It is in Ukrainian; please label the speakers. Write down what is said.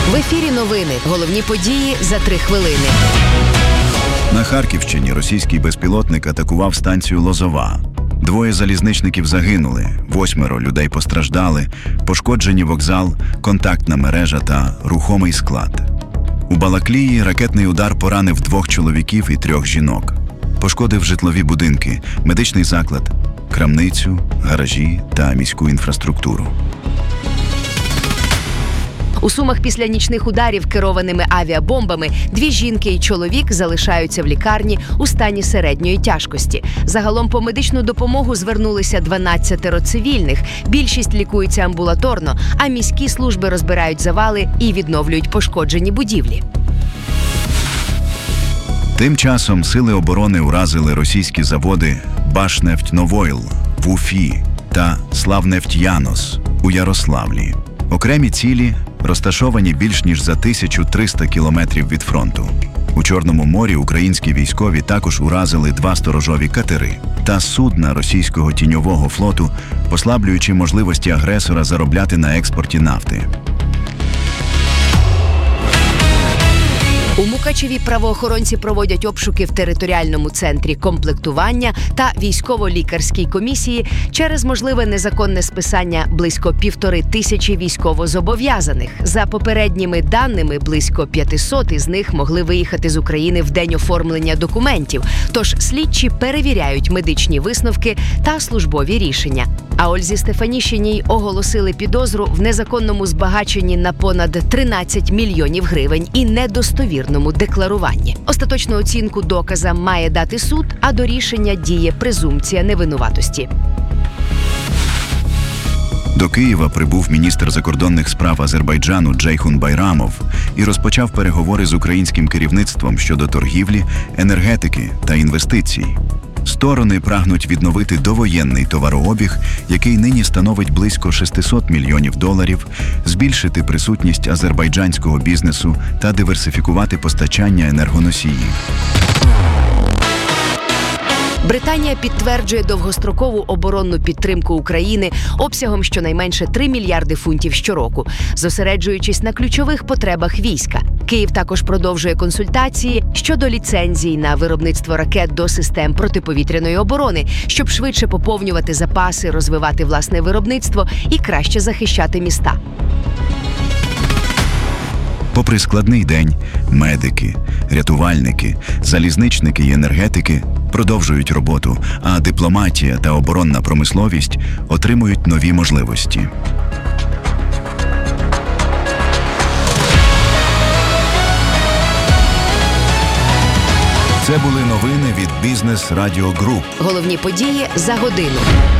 Speaker 1: В ефірі новини. Головні події за 3 хвилини.
Speaker 2: На Харківщині російський безпілотник атакував станцію Лозова. 2 залізничників загинули, 8 людей постраждали, пошкоджені вокзал, контактна мережа та рухомий склад. У Балаклії ракетний удар поранив 2 чоловіків і 3 жінок. Пошкодив житлові будинки, медичний заклад, крамницю, гаражі та міську інфраструктуру.
Speaker 1: У Сумах після нічних ударів керованими авіабомбами 2 жінки і чоловік залишаються в лікарні у стані середньої тяжкості. Загалом по медичну допомогу звернулися 12 цивільних. Більшість лікуються амбулаторно, а міські служби розбирають завали і відновлюють пошкоджені будівлі.
Speaker 2: Тим часом сили оборони уразили російські заводи «Башнефтьновойл» в Уфі та «Славнефтьянос» у Ярославлі. Окремі цілі розташовані більш ніж за 1300 кілометрів від фронту. У Чорному морі українські військові також уразили 2 сторожові катери та судна російського тіньового флоту, послаблюючи можливості агресора заробляти на експорті нафти.
Speaker 1: У Мукачеві правоохоронці проводять обшуки в територіальному центрі комплектування та військово-лікарській комісії через можливе незаконне списання близько 1500 військовозобов'язаних. За попередніми даними, близько 500 із них могли виїхати з України в день оформлення документів. Тож слідчі перевіряють медичні висновки та службові рішення. А Ользі Стефанішиній оголосили підозру в незаконному збагаченні на понад 13 мільйонів гривень і недостовірному декларуванні. Остаточну оцінку доказам має дати суд, а до рішення діє презумпція невинуватості.
Speaker 2: До Києва прибув міністр закордонних справ Азербайджану Джейхун Байрамов і розпочав переговори з українським керівництвом щодо торгівлі, енергетики та інвестицій. Сторони прагнуть відновити довоєнний товарообіг, який нині становить близько $600 мільйонів, збільшити присутність азербайджанського бізнесу та диверсифікувати постачання енергоносіїв.
Speaker 1: Британія підтверджує довгострокову оборонну підтримку України обсягом щонайменше 3 мільярди фунтів щороку, зосереджуючись на ключових потребах війська. Київ також продовжує консультації щодо ліцензій на виробництво ракет до систем протиповітряної оборони, щоб швидше поповнювати запаси, розвивати власне виробництво і краще захищати міста.
Speaker 2: Попри складний день, медики, рятувальники, залізничники і енергетики продовжують роботу, а дипломатія та оборонна промисловість отримують нові можливості. Це були новини від Бізнес Радіо Груп.
Speaker 1: Головні події за годину.